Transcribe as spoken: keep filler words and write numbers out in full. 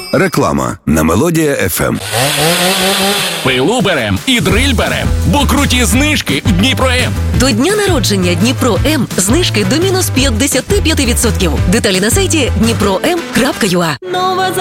Реклама на Мелодія еф ем. Пилу берем і дриль берем, бо круті знижки в Дніпро-М. До дня народження Дніпро-М знижки до мінус п'ятдесят п'ять відсотків. Деталі на сайті дніпро ем крапка ю а.